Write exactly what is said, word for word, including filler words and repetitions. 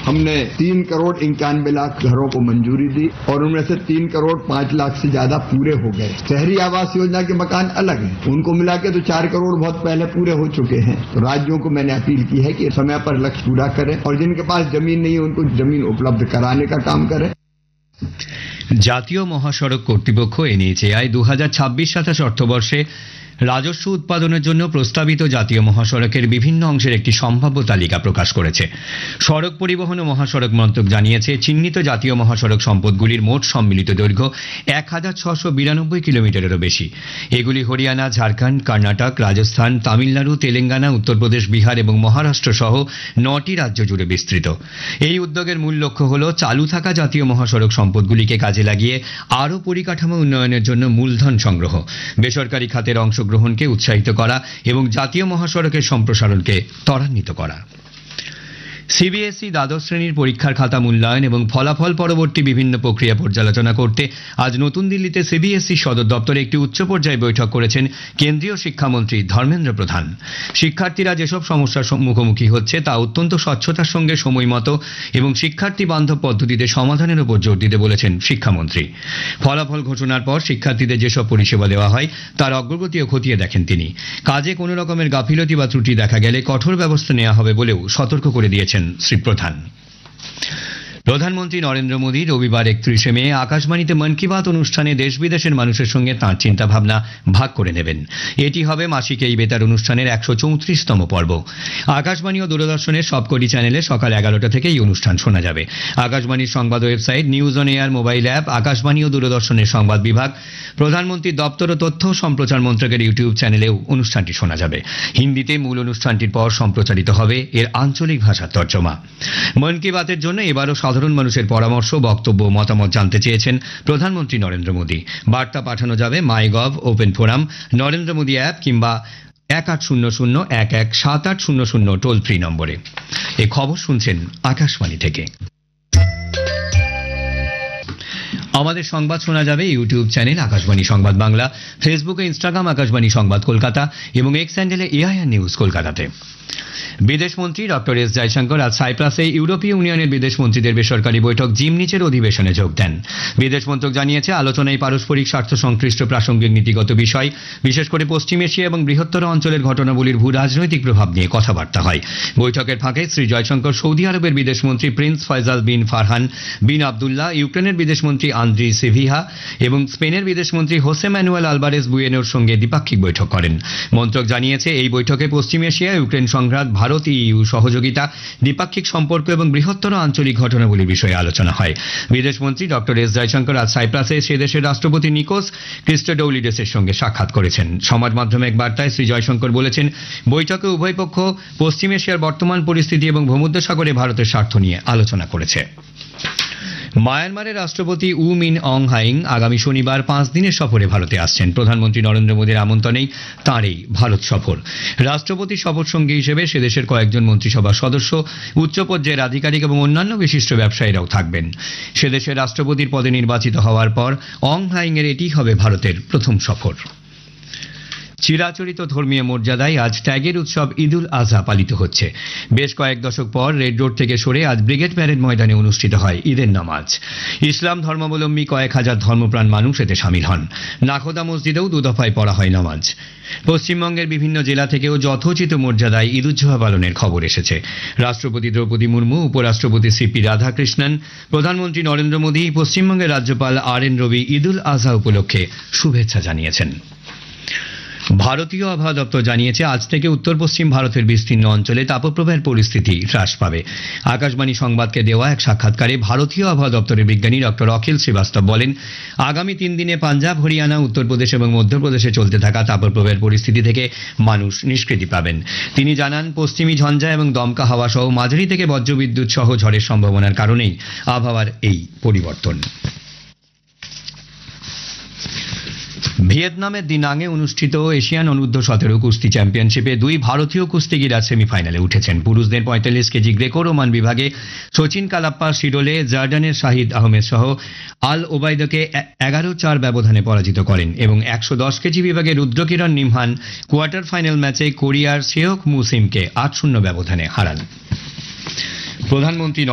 हमने तीन करोड़ इक्यानवे लाख घरों को मंजूरी दी और उनमें से तीन करोड़ पांच लाख से ज्यादा पूरे हो गए। शहरी आवास योजना के मकान अलग हैं, उनको मिला के तो चार करोड़ बहुत पहले पूरे हो चुके हैं। तो राज्यों को मैंने अपील की है कि समय पर लक्ष्य पूरा करें और जिनके पास जमीन नहीं है उनको जमीन उपलब्ध कराने का काम करें। জাতীয় মহাসড়ক কর্তৃপক্ষ এনএইচএআই দু হাজার ছাব্বিশ সাতাশ অর্থবর্ষে রাজস্ব উৎপাদনের জন্য প্রস্তাবিত জাতীয় মহাসড়কের বিভিন্ন অংশের একটি সম্ভাব্য তালিকা প্রকাশ করেছে। সড়ক পরিবহন ও মহাসড়ক মন্ত্রক জানিয়েছে, চিহ্নিত জাতীয় মহাসড়ক সম্পদগুলির মোট সম্মিলিত দৈর্ঘ্য এক হাজার ছশো বিরানব্বই কিলোমিটারেরও বেশি। এগুলি হরিয়ানা, ঝাড়খণ্ড, কর্ণাটক, রাজস্থান, তামিলনাড়ু, তেলেঙ্গানা, উত্তরপ্রদেশ, বিহার এবং মহারাষ্ট্র সহ নটি রাজ্য জুড়ে বিস্তৃত। এই উদ্যোগের মূল লক্ষ্য হল চালু থাকা জাতীয় মহাসড়ক সম্পদগুলিকে কাজে লাগিয়ে আরও পরিকাঠামো উন্নয়নের জন্য মূলধন সংগ্রহ, বেসরকারি খাতের অংশ গ্রহণকে উৎসাহিত করা এবং জাতীয় মহাসড়কের সম্প্রসারণকে ত্বরান্বিত করা। সিবিএসই দ্বাদশ শ্রেণীর পরীক্ষার খাতা মূল্যায়ন এবং ফলাফল পরবর্তী বিভিন্ন প্রক্রিয়া পর্যালোচনা করতে আজ নতুন দিল্লিতে সিবিএসই সদর দপ্তরে একটি উচ্চ পর্যায়ে বৈঠক করেছেন কেন্দ্রীয় শিক্ষামন্ত্রী ধর্মেন্দ্র প্রধান। শিক্ষার্থীরা যেসব সমস্যার মুখোমুখি হচ্ছে তা অত্যন্ত স্বচ্ছতার সঙ্গে সময়মতো এবং শিক্ষার্থী বান্ধব পদ্ধতিতে সমাধানের উপর জোর দিতে বলেছেন শিক্ষামন্ত্রী। ফলাফল ঘোষণার পর শিক্ষার্থীদের যেসব পরিষেবা দেওয়া হয় তার অগ্রগতিও খতিয়ে দেখেন তিনি। কাজে কোনো রকমের গাফিলতি বা ত্রুটি দেখা গেলে কঠোর ব্যবস্থা নেওয়া হবে বলেও সতর্ক করে দিয়েছেন শ্রী প্রধান। প্রধানমন্ত্রী নরেন্দ্র মোদী রবিবার একত্রিশে মে আকাশবাণীতে মন কি বাত অনুষ্ঠানে দেশ বিদেশের মানুষের সঙ্গে তাঁর চিন্তা ভাবনা ভাগ করে নেবেন। এটি হবে মাসিক এই বেতার অনুষ্ঠানের একশো চৌত্রিশতম পর্ব। আকাশবাণী ও দূরদর্শনের সবকটি চ্যানেলে সকাল এগারোটা থেকে এই অনুষ্ঠান শোনা যাবে। আকাশবাণীর সংবাদ website, news on air mobile app, Akashvani ও দূরদর্শনের সংবাদ বিভাগ, প্রধানমন্ত্রীর দপ্তর ও তথ্য সম্প্রচার মন্ত্রকের ইউটিউব চ্যানেলেও অনুষ্ঠানটি শোনা যাবে। হিন্দিতে মূল অনুষ্ঠানটির পর সম্প্রচারিত হবে এর আঞ্চলিক ভাষার তর্জমা। মন কি বাতের জন্য এবারও সাধারণ মানুষের পরামর্শ, বক্তব্য, মতামত জানতে চেয়েছেন প্রধানমন্ত্রী নরেন্দ্র মোদী। বার্তা পাঠানো যাবে মাই gov, open forum, Narendra Modi app কিংবা এক আট শূন্য শূন্য এক এক সাত আট শূন্য শূন্য টোল ফ্রি নম্বরে। এই খবর শুনছেন আকাশবাণী থেকে। আমাদের সংবাদ শোনা যাবে ইউটিউব চ্যানেল আকাশবাণী সংবাদ বাংলা, ফেসবুক ও ইনস্টাগ্রাম আকাশবাণী সংবাদ কলকাতা এবং এক্স হ্যান্ডেলে এআইআর নিউজ কলকাতাতে। বিদেশমন্ত্রী ডক্টর এস জয়শঙ্কর আজ সাইপ্রাসে ইউরোপীয় ইউনিয়নের বিদেশ মন্ত্রীদের বেসরকারি বৈঠক জিমনিচের অধিবেশনে যোগ দেন। বিদেশ মন্ত্রক জানিয়েছে, আলোচনায় পারস্পরিক স্বার্থ সংশ্লিষ্ট প্রাসঙ্গিক নীতিগত বিষয়, বিশেষ করে পশ্চিম এশিয়া এবং বৃহত্তর অঞ্চলের ঘটনাবলীর ভূ রাজনৈতিক প্রভাব নিয়ে কথাবার্তা হয়। বৈঠকের ফাঁকে শ্রী জয়শঙ্কর সৌদি আরবের বিদেশমন্ত্রী প্রিন্স ফয়সাল বিন ফারহান বিন আবদুল্লাহ, ইউক্রেনের বিদেশমন্ত্রী আন্দ্রি সিভিহা এবং স্পেনের বিদেশমন্ত্রী হোসে ম্যানুয়েল আলবারেজ বুয়েনোর সঙ্গে দ্বিপাক্ষিক বৈঠক করেন। মন্ত্রক জানিয়েছে, এই বৈঠকে পশ্চিম এশিয়া, ইউক্রেন সংঘাত, ভারত ইইউ সহযোগিতা, দ্বিপাক্ষিক সম্পর্ক এবং বৃহত্তর আঞ্চলিক ঘটনাবলীর বিষয়ে আলোচনা হয়। বিদেশমন্ত্রী ডক্টর এস জয়শঙ্কর আজ সাইপ্রাসে সে দেশের রাষ্ট্রপতি নিকোস ক্রিস্টোডৌলিডেসের সঙ্গে সাক্ষাৎ করেছেন। সমাজ মাধ্যমে এক বার্তায় শ্রী জয়শঙ্কর বলেছেন, বৈঠকে উভয় পক্ষ পশ্চিম এশিয়ার বর্তমান পরিস্থিতি এবং ভূমধ্যসাগরে ভারতের স্বার্থ নিয়ে আলোচনা করেছে। মায়ানমারের রাষ্ট্রপতি উ মিন অং হাইং আগামী শনিবার পাঁচ দিনের সফরে ভারতে আসছেন। প্রধানমন্ত্রী নরেন্দ্র মোদীর আমন্ত্রণেই তাঁর এই ভারত সফর। রাষ্ট্রপতির সফর সঙ্গী হিসেবে সে দেশের কয়েকজন মন্ত্রিসভার সদস্য, উচ্চ পর্যায়ের আধিকারিক এবং অন্যান্য বিশিষ্ট ব্যবসায়ীরাও থাকবেন। সে দেশের রাষ্ট্রপতির পদে নির্বাচিত হওয়ার পর অং হাইং এর এটি হবে ভারতের প্রথম সফর। চিরাচরিত ধর্মীয় মর্যাদায় আজ ত্যাগের উৎসব ঈদ উল আজহা পালিত হচ্ছে। বেশ কয়েক দশক পর রেড রোড থেকে সরে আজ ব্রিগেড প্যারেড ময়দানে অনুষ্ঠিত হয় ঈদের নামাজ। ইসলাম ধর্মাবলম্বী কয়েক হাজার ধর্মপ্রাণ মানুষ এতে সামিল হন। নাখোদা মসজিদেও দুদফায় পড়া হয় নামাজ। পশ্চিমবঙ্গের বিভিন্ন জেলা থেকেও যথোচিত মর্যাদায় ঈদ উজ্জোহা পালনের খবর এসেছে। রাষ্ট্রপতি দ্রৌপদী মুর্মু, উপরাষ্ট্রপতি সিপি রাধাকৃষ্ণন, প্রধানমন্ত্রী নরেন্দ্র মোদী, পশ্চিমবঙ্গের রাজ্যপাল আর এন রবি ঈদ উল আজহা উপলক্ষে শুভেচ্ছা জানিয়েছেন। ভারতীয় আবহাওয়া দপ্তর জানিয়েছে, আজ থেকে উত্তর পশ্চিম ভারতের বিস্তীর্ণ অঞ্চলে তাপপ্রবাহের পরিস্থিতি হ্রাস পাবে। আকাশবাণী সংবাদকে দেওয়া এক সাক্ষাৎকারে ভারতীয় আবহাওয়া দপ্তরের বিজ্ঞানী ডক্টর অখিল শ্রীবাস্তব বলেন, আগামী তিন দিনে পাঞ্জাব, হরিয়ানা, উত্তরপ্রদেশ এবং মধ্যপ্রদেশে চলতে থাকা তাপপ্রবাহের পরিস্থিতি থেকে মানুষ নিষ্কৃতি পাবেন। তিনি জানান, পশ্চিমী ঝঞ্ঝা এবং দমকা হাওয়া সহ মাঝারি থেকে বজ্রবিদ্যুৎ সহ ঝড়ের সম্ভাবনার কারণেই আবহাওয়ার এই পরিবর্তন। ভিয়েতনামের দিনাঙে অনুষ্ঠিত এশিয়ান অনূর্ধ্ব সতেরো কুস্তি চ্যাম্পিয়নশিপে দুই ভারতীয় কুস্তিগিরা সেমিফাইনালে উঠেছেন। পুরুষদের পঁয়তাল্লিশ কেজি গ্রেকো রোমান বিভাগে সচিন কালাপ্পা শিরোলে জর্ডানের শাহিদ আহমেদ সহ আল ওবায়দকে এগারো চার ব্যবধানে পরাজিত করেন এবং একশো দশ কেজি বিভাগে রুদ্রকিরণ নিমহান কোয়ার্টার ফাইনাল ম্যাচে কোরিয়ার সেওক মুসিমকে আট শূন্য ব্যবধানে হারান। প্রধানমন্ত্রী